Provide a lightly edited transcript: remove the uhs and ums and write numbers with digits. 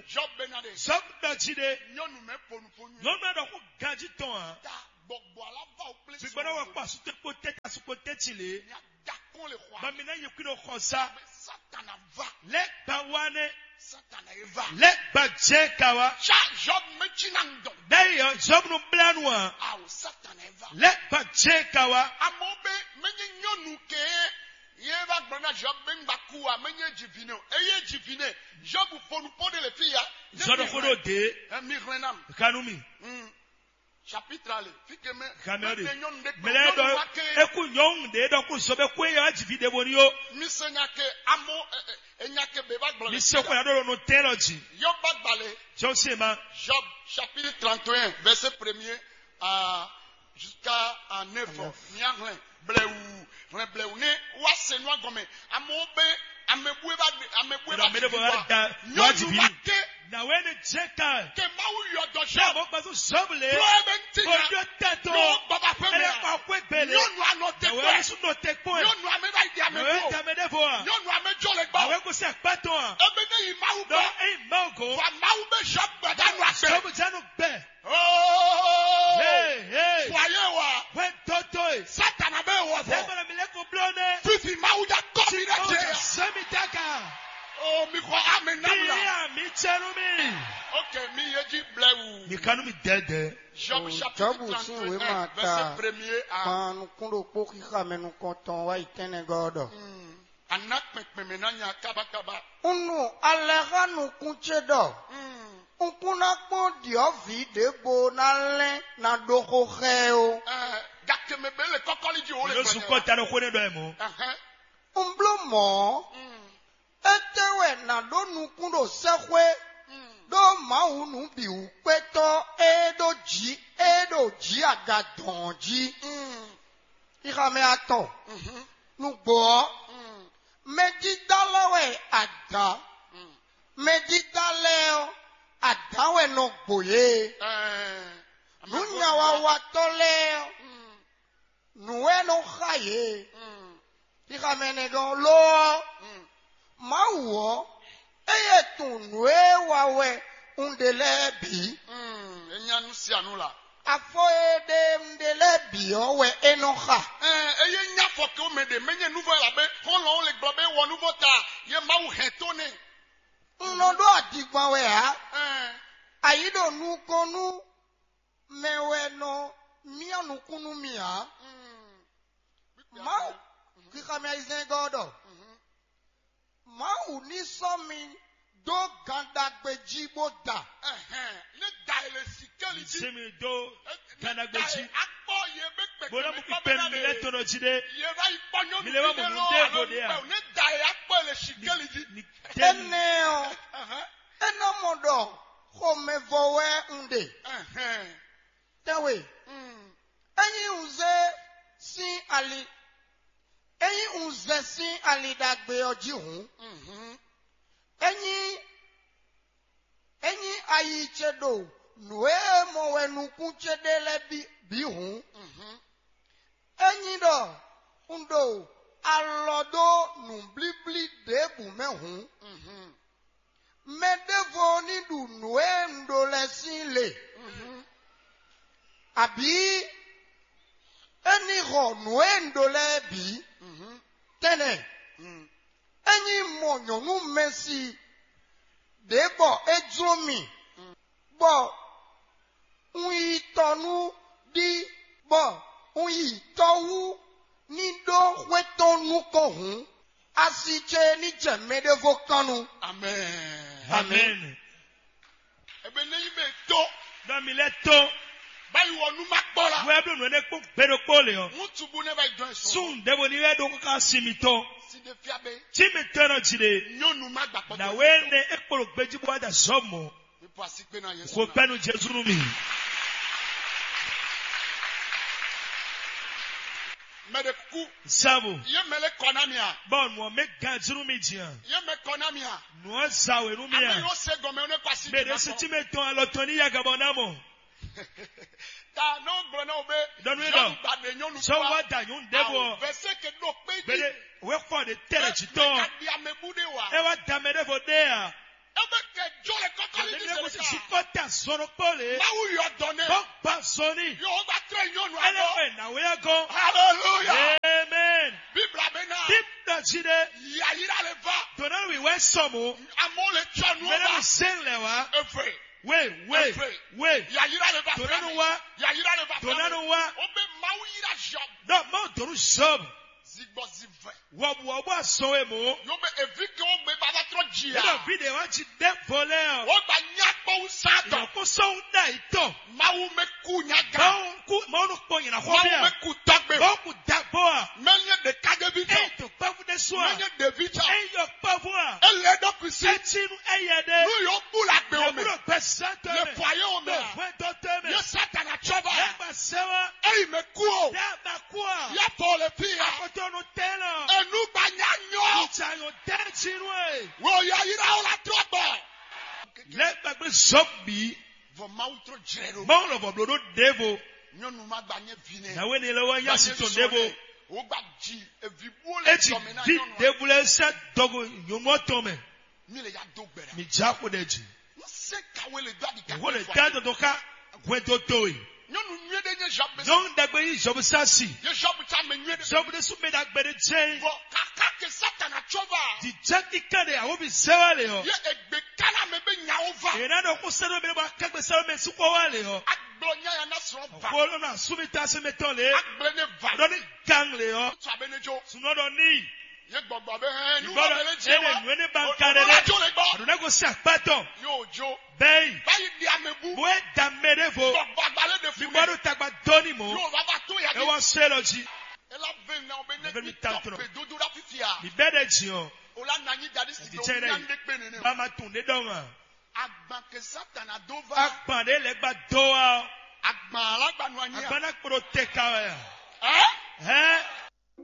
Job benade. Job dachide. Nyonu me ponufonu. Nyonu do ko gaji ton a. Da gbogbo alava o place. Sigbona wa pa sute pote ta su pote chile. Nya da kon le kwa. Ba mina yekino khosa. Satan va. Le bawane. Satan eva. Le baje kawa. Cha Job me chinando. D'ailleurs, Job no blanwa. Ah, Satan eva. Le baje kawa. Amobe menye nyonu ke yeva gbona Job ben bakuwa menye divine. Eye divine. Job fonu pode le fia. Zodo khodo de. Mi renam. Kanumi. Chapitre ale. Fike me. Kameri. Mele do eku nyong de do ku sobe ku ya divide bonio. Mi senyake amo enyake beba gbona. Mi se ko ya do no theology. Yo bagbale. Josema. Job chapitre 31 verset 1er jusqu'à 9. Miangle bleu ne wa senwa gome amobe amebueba na wene jeka ke mawu yo do Job mo bazu soble pro ojo teto baba ele pa kwe bele yonu anote na wene su no te ko yonu ameba idi wene tamede fo yonu amejo le gba we ko se pato ebe ne yi mawu do e mago fa mawu be Job gbadanu agbe Job janu be hey foye wa when toto Satan abe wo fo Debora mileko blone fifi mawu da komi na je semi taka oh mi ko amenamla ya mi cherumi okay mi yeji blewu mi kanu mi dede Job chapitre 31 verset 1er kan kundo poki kamenu konton wa itene godo anakpekpe menanya kabakaba unu aleganu kunchedo unkuna kpo diovi debo na le na doko kheo gakemebele kokoli ji ole yo su kota no kone do emo umblo mo etewe na do nukundo sekwe do maunu bi upeto edo ji agadonji ikame ato nugbo medidalewe ada medidaleo adawe no gboye nunyawa watole nuwe no khaye ikame nego lo mawo eye tunwe wawe undelebi enyanu si anula afoede undelebi owe enoha eye nyafo ke o mede menye nouvelle abe holon le globe wo nouveau ta ye mawu hetone nnodo adigbawe ha ayido nukonu mewe no mianu kunu mia mau kikame izengodo mau ni somi do gandagbeji boda ne da ele sikeli ji semi do gandagbeji akpo ye bekpe bona mu pen mi le tono jide ye va iponyo mi le wa mu de go de ne da e akpo ele sikeli ji eneo enomodo homevowe unde tawe eyin uze si ali eyin uze si ali dagbe oji hun eyin ayichedo nuwe mowe nukun chedele bi hun eyin do undo alodo nublibli debu mehun medevo ni du nuwe ndole sile abi eni ho nuwe ndole bi tene eni monyo nu mesi debo ejumi bo uyi tonu di bo uyi towu ni do wetonu ko hun asiche ni jemedevo kanu amen ebe ne yibe to do mi le to bayi wonu makbola we do no ne ko bedo pole o mutubu ne bayi don so sun debo ni we do ka simito si de fiabe ti mi tono jide nyonu magbapo na we ne ekporo gbeji bo da somo ipo asipe na Yesu ko penu Jesu nu mi mede ku sabu ye mele konamia bon mo me gajuru mi jian ye me konamia no sawe nu mi ame a yo se gome one kwasi me de se ti me ton alotoni ya gabonamo ta no brona obe Don't we know? gbade nyonu so what da yun debo verse ke do pe bele we for the tere ti ton di amebude wa e wa damede for there ebe ke jole kokoli Parce que si côté zone pole, Maou yo donné. bon pas zoni. Yo va traîner nous Elle alors. est na we go. Hallelujah. Amen. Bible abena. Tip na jide. Ya ira le va. Dona we we somo. Amo le tchanu Mena va. we sing lewa. Efe. We. Ya ira le va. Dona no wa. Ya ira le va. Dona no wa. Obe maou ira job. No mo donu sob. Zigbo zivwe. Wabu asowe mo. Yo be evike ogbe baba tro jia. Ena video wa ji de voler. Ogba nyakpo usato. Yo ko so da ito. Maou me ku nyaga. Ba ku mo no ko yin na ko Maou bia. me ku togbe. Ba ku da boa. Menye de kadebito. E to pa fu de so. Menye de vita. E yo pa voa. Ele do kusi. E tinu e yede. Nu yo bula gbe Yo ome. bro pesante. Le foyer ome. Fue toteme. Ye satana choba. Ya ba sewa. Ei me kuo. Ya ba kwa. Ya pole pia. Akoto no telo. Enu banyanyo. Icha yo tensinwe. Wo ya ira ola trobo. Let back be zombie. Vo maou tro jero. Mount of Oblodo Devo. Nyonu ma gbanye vine. Na we ni lewa ya sito Devo. O gba ji evibu le Eti domena vi nyonu. devule se dogo yomo tome. Mi le ya dogbera. Mi japo deji. Se kawe le dwa di ka. Wo le tado doka gwedo toi. Nyonu nwe de nye job. Non dagbe yi job sasi. Ye job cha me nwe de. Job de su me dagbe de chain. Vo kaka ke satana choba. Di jack ikade a obi sewa le yo. Ye egbe kana me be nya over. Ena no ko sero me ba kagbe sewa me su ko wa le yo. Agbonya ya na so va. Ko na sumita se meton le. Agble ne va. Don gang le yo. So abenejo. Suno do ni. Ye gbogbo be he nu Ibolo le je ene wa. nwene bankare Ola le. jo le gbo. Aduna go si apaton. Yo jo. Bey. Bayi di amebu. Bo e damede vo. Gbogbo agbale de Bi fu. bodo tagba doni mo. Yo baba to ya E di. won seloji. Ela ben na obe Ebe ne mi mi tanto no. top dodo da fifia. Bi bede jion. Ola nanyi dadi si Di do chere. nyande pe ne ne. Ba ma tunde donga. Agban ke satana dova. Akpande le gba doa. Agban alagbanu anyi. Agbana kporo teka ya. Eh? Eh?